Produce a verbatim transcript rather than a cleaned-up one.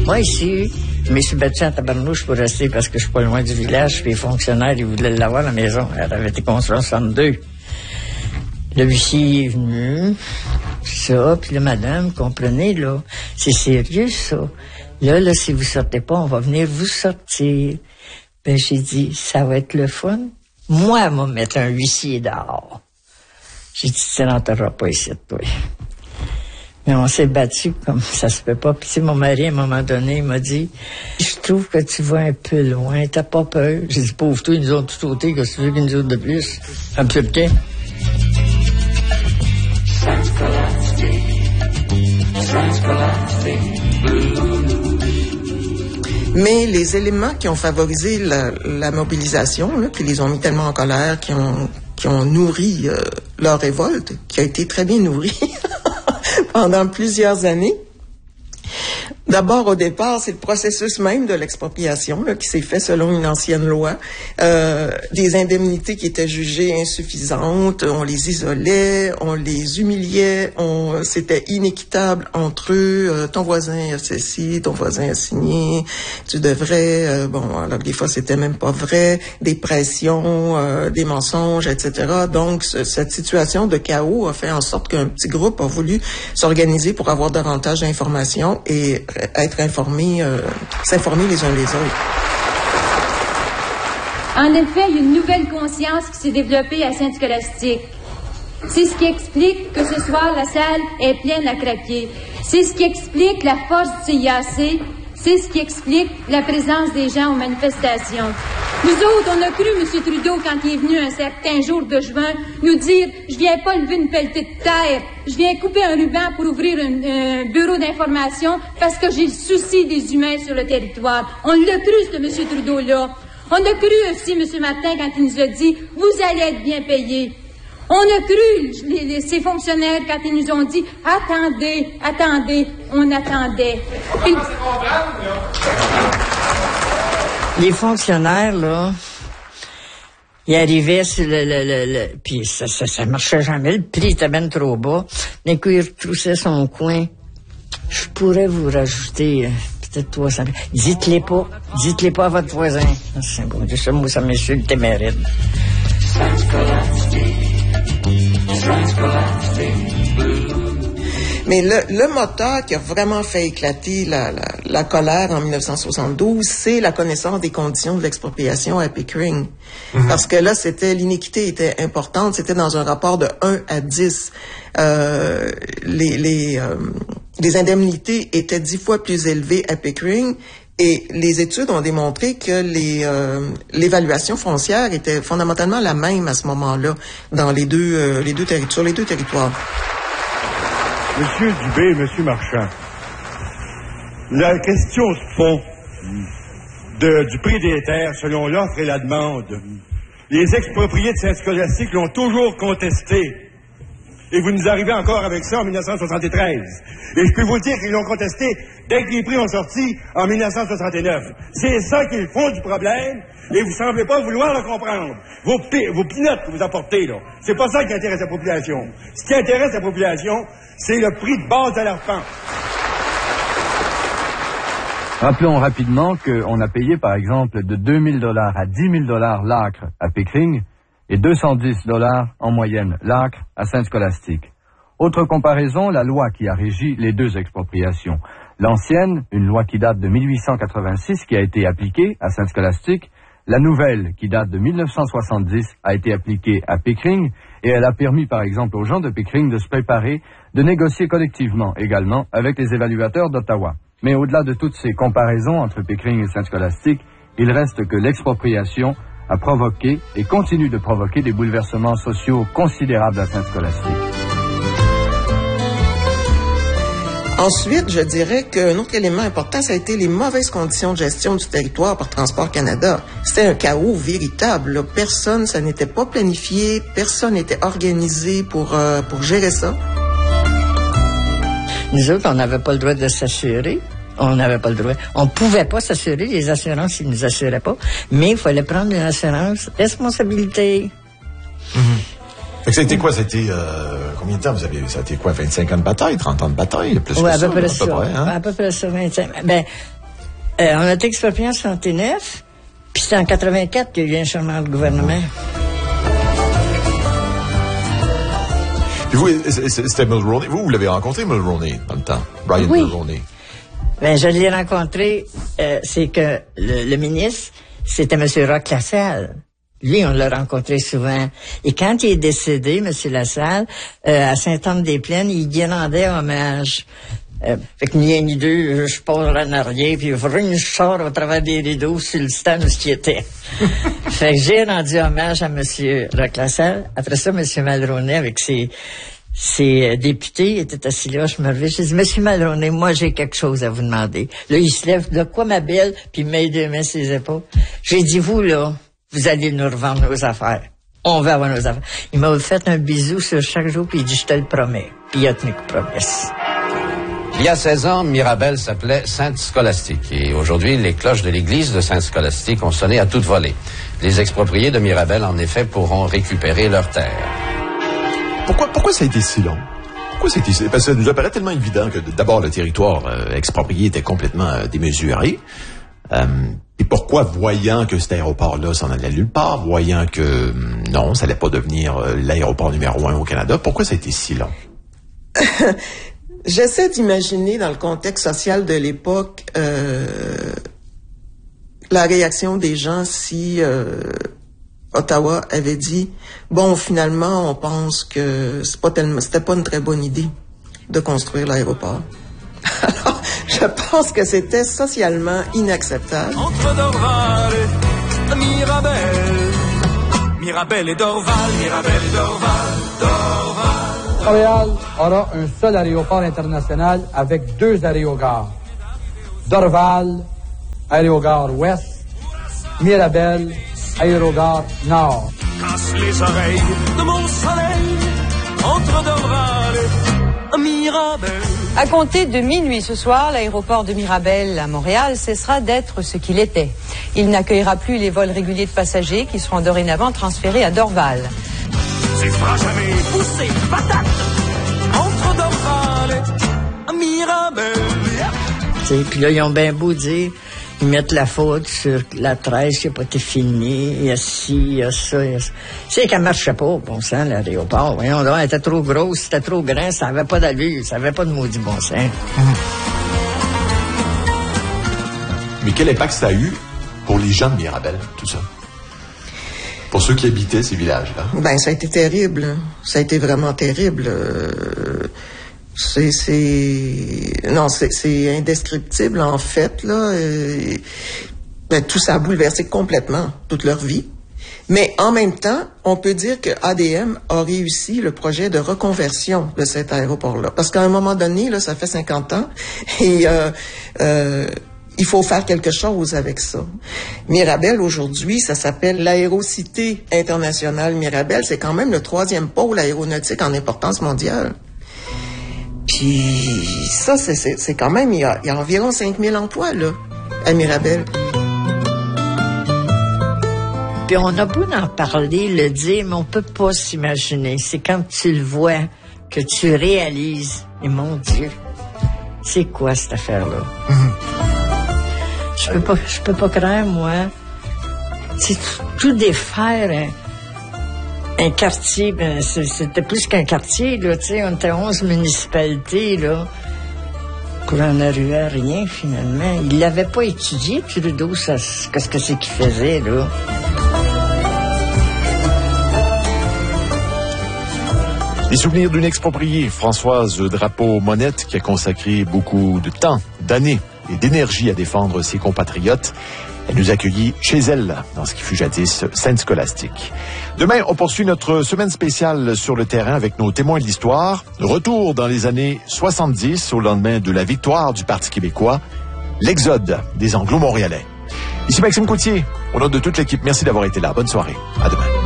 Moi, ici, je me suis battu en tabarnouche pour rester parce que je suis pas loin du village. Puis les fonctionnaires, ils voulaient l'avoir à la maison. Elle avait été construite en soixante-deux. Le huissier est venu, ça, puis là, madame, comprenez, là, c'est sérieux, ça. Là, là, si vous sortez pas, on va venir vous sortir. Ben, j'ai dit, ça va être le fun. Moi, elle va mettre un huissier dehors. J'ai dit, tu n'entreras pas ici, toi. Mais on s'est battu comme ça se fait pas. Puis, tu sais, mon mari, à un moment donné, il m'a dit, je trouve que tu vas un peu loin, t'as pas peur? J'ai dit, pauvre toi, ils nous ont tout ôté, qu'est-ce que tu veux qu'ils nous autres de plus? Un peu petit. Mais les éléments qui ont favorisé la, la mobilisation, là, qui les ont mis tellement en colère, qui ont, qui ont nourri euh, leur révolte, qui a été très bien nourrie pendant plusieurs années. D'abord, au départ, c'est le processus même de l'expropriation là, qui s'est fait selon une ancienne loi. Euh, des indemnités qui étaient jugées insuffisantes, on les isolait, on les humiliait, on, c'était inéquitable entre eux. Euh, ton voisin a ceci, ton voisin a signé, tu devrais... Euh, bon, alors des fois, c'était même pas vrai. Des pressions, euh, des mensonges, et cetera. Donc, ce, cette situation de chaos a fait en sorte qu'un petit groupe a voulu s'organiser pour avoir davantage d'informations et être informés, euh, s'informer les uns les autres. En effet, il y a une nouvelle conscience qui s'est développée à Sainte-Scolastique. C'est ce qui explique que ce soir, la salle est pleine à craquer. C'est ce qui explique la force du C I A C. C'est ce qui explique la présence des gens aux manifestations. Nous autres, on a cru M. Trudeau, quand il est venu un certain jour de juin, nous dire « Je viens pas lever une pelletée de terre, je viens couper un ruban pour ouvrir un euh, bureau d'information parce que j'ai le souci des humains sur le territoire. » On l'a cru, ce M. Trudeau-là. On a cru aussi M. Martin quand il nous a dit « Vous allez être bien payés. » On a cru les, les, ces fonctionnaires quand ils nous ont dit « Attendez, attendez, on attendait. » Puis... Les fonctionnaires, là, ils arrivaient sur le... le, le, le puis ça, ça, ça marchait jamais, le prix était bien trop bas. D'un coup, il retroussait son coin. Je pourrais vous rajouter... Euh, peut-être trois cents. Dites-les pas. Dites-les pas à votre voisin. C'est bon, ça, moi, ça m'insulte téméride. Mais le, le moteur qui a vraiment fait éclater la, la, la colère en dix-neuf cent soixante-douze, c'est la connaissance des conditions de l'expropriation à Pickering. Mm-hmm. Parce que là, c'était l'iniquité était importante. C'était dans un rapport de un à dix. Euh, les, les, euh, les indemnités étaient dix fois plus élevées à Pickering. Et les études ont démontré que les euh, l'évaluation foncière était fondamentalement la même à ce moment-là dans les deux euh, les deux terri- sur les deux territoires. Monsieur Dubé et Monsieur Marchand, la question de fond de, du prix des terres selon l'offre et la demande, les expropriés de Sainte-Scolastique l'ont toujours contesté. Et vous nous arrivez encore avec ça en dix-neuf cent soixante-treize. Et je peux vous dire qu'ils l'ont contesté dès que les prix ont sorti en dix-neuf cent soixante-neuf. C'est ça qui est le fond du problème, et vous semblez pas vouloir le comprendre. Vos, pi- vos pinottes que vous apportez, là, c'est pas ça qui intéresse la population. Ce qui intéresse la population, c'est le prix de base de l'arpent. Rappelons rapidement qu'on a payé, par exemple, de deux mille dollars à dix mille dollars l'acre à Pickering, et deux cent dix dollars en moyenne l'acre à Sainte-Scolastique. Autre comparaison, la loi qui a régi les deux expropriations. L'ancienne, une loi qui date de mille huit cent quatre-vingt-six, qui a été appliquée à Sainte-Scolastique. La nouvelle, qui date de mille neuf cent soixante-dix, a été appliquée à Pickering, et elle a permis, par exemple, aux gens de Pickering de se préparer, de négocier collectivement également avec les évaluateurs d'Ottawa. Mais au-delà de toutes ces comparaisons entre Pickering et Sainte-Scolastique, il reste que l'expropriation a provoqué et continue de provoquer des bouleversements sociaux considérables à Sainte-Scolastique. Ensuite, je dirais qu'un autre élément important, ça a été les mauvaises conditions de gestion du territoire par Transport Canada. C'était un chaos véritable. Là. Personne, ça n'était pas planifié, personne n'était organisé pour, euh, pour gérer ça. Nous autres, on n'avait pas le droit de s'assurer. On n'avait pas le droit. On pouvait pas s'assurer, les assurances, ils nous assuraient pas, mais il fallait prendre une assurance responsabilité. Mm-hmm. Fait que ça a été quoi? Ça a été, euh, combien de temps vous avez, ça a été quoi? vingt-cinq ans de bataille, trente ans de bataille? Plus oui, que à ça, peu près là, ça. À peu près, hein? À peu près ça, vingt-cinq. Ben, Euh, on a été exproprié en soixante-neuf, puis c'est en quatre-vingt-quatre qu'il y a eu un changement de gouvernement. Puis vous, c'était Mulroney. Vous, vous l'avez rencontré, Mulroney, dans le temps. Brian oui. Mulroney. Ben, je l'ai rencontré, euh, c'est que le, le ministre, c'était M. Roch Lassalle. Lui, on l'a rencontré souvent. Et quand il est décédé, M. Lassalle, euh, à Saint-Anne-des-Plaines, il guirlandait hommage. Euh, fait que ni un ni deux, je pars en arrière, puis je sors au travers des rideaux sur le stand où ce qui était. Fait que j'ai rendu hommage à M. Roch Lassalle. Après ça, M. Mulroney, avec ses, ses députés, était assis là, je me levais, je dis, Monsieur Mulroney, moi, j'ai quelque chose à vous demander. Là, il se lève, de quoi ma belle, puis il met deux mains sur ses épaules. J'ai dit, vous, là, vous allez nous revendre nos affaires. On va avoir nos affaires. Il m'a fait un bisou sur chaque jour, puis il dit, je te le promets. Puis il a tenu promesse. Il y a seize ans, Mirabel s'appelait Sainte-Scolastique. Et aujourd'hui, les cloches de l'église de Sainte-Scolastique ont sonné à toute volée. Les expropriés de Mirabel, en effet, pourront récupérer leurs terres. Pourquoi, pourquoi ça a été si long? Pourquoi ça a été si long? Parce que ça nous apparaît tellement évident que d'abord, le territoire euh, exproprié était complètement euh, démesuré. Euh, et pourquoi, voyant que cet aéroport-là s'en allait nulle part, voyant que euh, non, ça n'allait pas devenir euh, l'aéroport numéro un au Canada, pourquoi ça a été si long? J'essaie d'imaginer, dans le contexte social de l'époque, euh, la réaction des gens si euh, Ottawa avait dit « Bon, finalement, on pense que c'est pas tellement, c'était pas une très bonne idée de construire l'aéroport. » Alors, je pense que c'était socialement inacceptable. Entre Dorval et Mirabel, Mirabel et Dorval, Mirabel et Dorval, Dorval. Montréal aura un seul aéroport international avec deux aérogares. Dorval, aérogare ouest, Mirabel, aérogare nord. Casse les oreilles de mon soleil, entre Dorval et Mirabel. À compter de minuit ce soir, l'aéroport de Mirabel à Montréal cessera d'être ce qu'il était. Il n'accueillera plus les vols réguliers de passagers qui seront dorénavant transférés à Dorval. Ses bras jamais poussés, patate, entre Dorval et Mirabel. Puis là, ils ont bien beau dire, ils mettent la faute sur la tresse qui n'a pas été finie, il y a ci, il y a ça, il y a ça. C'est qu'elle ne marchait pas, bon sang, l'aéroport. Voyons donc, elle était trop grosse, c'était trop grand, ça n'avait pas d'allure, ça n'avait pas de maudit bon sens. Mais quel impact ça a eu pour les gens de Mirabel, tout ça? Pour ceux qui habitaient ces villages-là? Ben, ça a été terrible. Ça a été vraiment terrible. Euh, c'est, c'est, non, c'est, c'est indescriptible, en fait, là. Euh, ben, tout ça a bouleversé complètement toute leur vie. Mais en même temps, on peut dire que A D M a réussi le projet de reconversion de cet aéroport-là. Parce qu'à un moment donné, là, ça fait cinquante ans, et euh, euh, il faut faire quelque chose avec ça. Mirabel, aujourd'hui, ça s'appelle l'Aérocité internationale Mirabel. C'est quand même le troisième pôle aéronautique en importance mondiale. Puis ça, c'est, c'est, c'est quand même, il y a, il y a environ cinq mille emplois, là, à Mirabel. Puis on a beau en parler, le dire, mais on peut pas s'imaginer. C'est quand tu le vois que tu réalises. Et mon Dieu, c'est quoi cette affaire-là? Mm-hmm. Je peux pas, je peux pas croire, moi. C'est tout défaire un, un quartier, ben, c'était plus qu'un quartier, là, tu sais, on était onze municipalités, là, pour en arriver à rien, finalement. Il l'avait pas étudié, Trudeau, ça, qu'est-ce que c'est qu'il faisait, là? Les souvenirs d'une expropriée, Françoise Drapeau-Monette, qui a consacré beaucoup de temps, d'années et d'énergie à défendre ses compatriotes. Elle nous accueillit chez elle, dans ce qui fut jadis Sainte-Scolastique. Demain, on poursuit notre semaine spéciale sur le terrain avec nos témoins de l'histoire. Retour dans les années soixante-dix, au lendemain de la victoire du Parti québécois, l'exode des Anglo-Montréalais. Ici Maxime Coutier, au nom de toute l'équipe, merci d'avoir été là. Bonne soirée. À demain.